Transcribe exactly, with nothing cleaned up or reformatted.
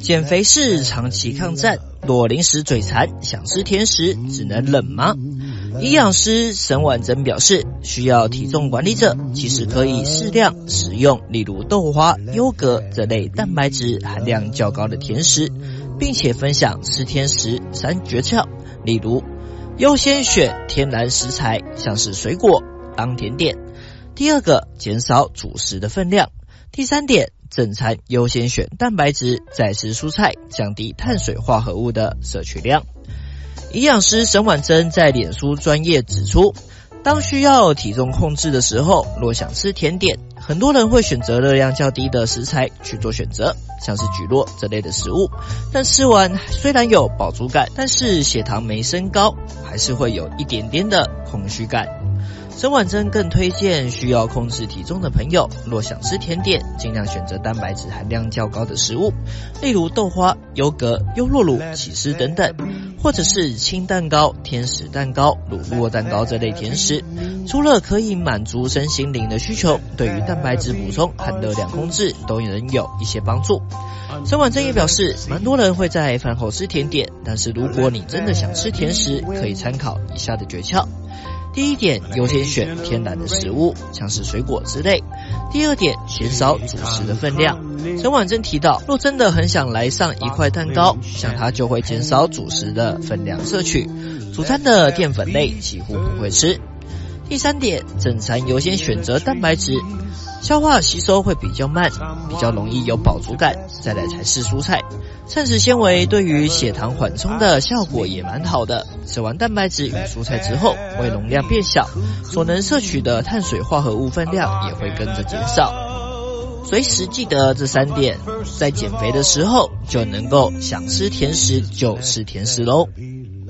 减肥是长期抗战，若临时嘴馋想吃甜食，只能忍吗？营养师沈婉珍表示，需要体重管理者其实可以适量食用，例如豆花、优格这类蛋白质含量较高的甜食，并且分享吃甜食三诀窍，例如优先选天然食材，像是水果当甜点；第二个，减少主食的分量；第三点，正餐优先选蛋白质，再吃蔬菜，降低碳水化合物的摄取量。营养师沈婉珍在脸书专页指出，当需要体重控制的时候，若想吃甜点，很多人会选择热量较低的食材去做选择，像是蒟蒻这类的食物，但吃完虽然有饱足感，但是血糖没升高，还是会有一点点的空虚感。沈婉珍更推荐需要控制体重的朋友，若想吃甜点，尽量选择蛋白质含量较高的食物，例如豆花、优格、优酪乳、起司等等，或者是轻蛋糕、甜食蛋糕、乳酪蛋糕这类甜食。除了可以满足身心灵的需求，对于蛋白质补充和热量控制都能有一些帮助。沈婉珍也表示，蛮多人会在饭后吃甜点，但是如果你真的想吃甜食，可以参考以下的诀窍。第一点，优先选天然的食物，像是水果之类。第二点，减少主食的分量。沈婉珍提到，若真的很想来上一块蛋糕，像她就会减少主食的分量摄取，主餐的淀粉类几乎不会吃。第三点，正餐优先选择蛋白质，消化吸收会比较慢，比较容易有饱足感，再来才是蔬菜。膳食纤维对于血糖缓冲的效果也蛮好的，吃完蛋白质与蔬菜之后，胃容量变小，所能摄取的碳水化合物分量也会跟着减少。随时记得这三点，在减肥的时候就能够想吃甜食就吃甜食咯。